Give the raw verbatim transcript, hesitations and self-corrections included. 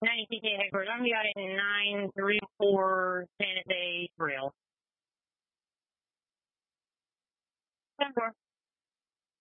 ninety T K headquarters. I'm got it in nine three four San Jose Trail. ten four.